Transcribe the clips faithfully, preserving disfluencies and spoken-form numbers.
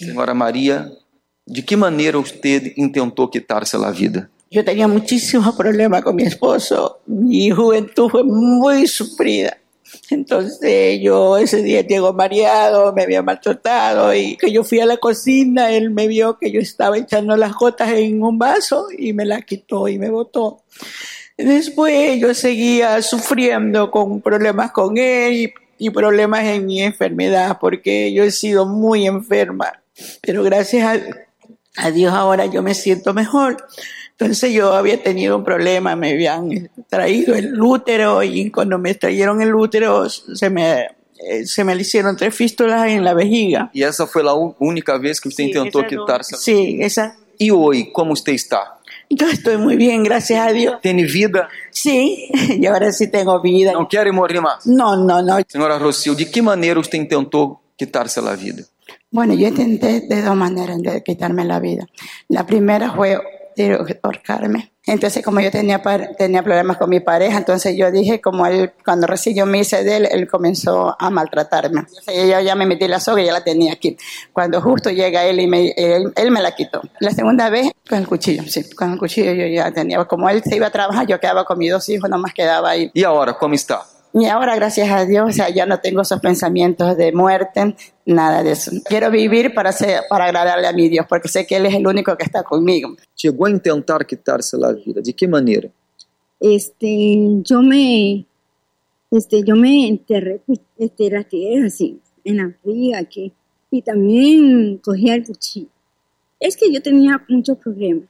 Senhora Maria, ¿de qué manera usted intentó quitarse la vida? Yo tenía muchísimos problemas con mi esposo. Mi juventud fue muy sufrida. Entonces yo ese día llegó mareado, me había maltratado y que yo fui a la cocina, él me vio que yo estaba echando las gotas en un vaso y me las quitó y me botó. Después yo seguía sufriendo con problemas con él y, y problemas en mi enfermedad porque yo he sido muy enferma, pero gracias a, a Dios ahora yo me siento mejor. Entonces yo había tenido un problema, me habían traído el útero y cuando me trajeron el útero se me, eh, se me le hicieron tres fístulas en la vejiga. ¿Y esa fue la única vez que usted Sí, intentó esa quitarse? No, sí, esa. ¿Y hoy cómo usted está? Yo estoy muy bien, gracias a Dios. ¿Tiene vida? Sí, y ahora sí tengo vida. ¿No quiere morir más? No, no, no. Señora Rocío, ¿de qué manera usted intentó quitarse la vida? Bueno, yo intenté de dos maneras de quitarme la vida. La primera fue de ahorcarme. Entonces, como yo tenía, tenía problemas con mi pareja, entonces yo dije, como él, cuando recién yo me hice de él, él comenzó a maltratarme. Entonces, yo ya me metí la soga y ya la tenía aquí. Cuando justo llega él y me, él, él me la quitó. La segunda vez, con el cuchillo, sí, con el cuchillo yo ya tenía. Como él se iba a trabajar, yo quedaba con mis dos hijos, nomás quedaba ahí. ¿Y ahora cómo está? Y ahora, gracias a Dios, o sea, ya no tengo esos pensamientos de muerte, nada de eso. Quiero vivir para, ser, para agradarle a mi Dios, porque sé que Él es el único que está conmigo. ¿Llegó a intentar quitarse la vida? ¿De qué manera? Este, yo me, este, yo me enterré, este, las tierras así, en la fría aquí, y también cogía el cuchillo. Es que yo tenía muchos problemas.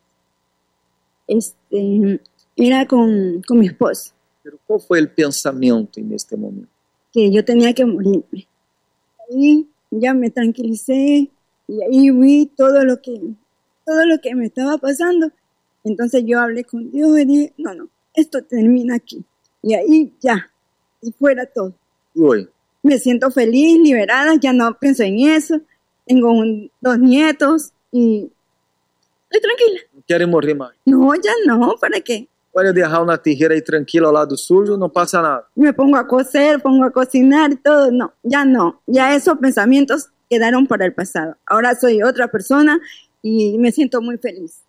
Este, era con, con mi esposo. Pero ¿cuál fue el pensamiento en este momento? Que yo tenía que morirme. Ahí ya me tranquilicé y ahí vi todo lo que, todo lo que me estaba pasando. Entonces yo hablé con Dios y dije, no, no, esto termina aquí. Y ahí ya, y fuera todo. ¿Y hoy? Me siento feliz, liberada, ya no pienso en eso. Tengo un, dos nietos y estoy tranquila. ¿No quiere morir más? No, ya no, ¿para qué? Puede dejar una tijera ahí tranquila al lado suyo, no pasa nada. Me pongo a coser, pongo a cocinar y todo. No, ya no. Ya esos pensamientos quedaron para el pasado. Ahora soy otra persona y me siento muy feliz.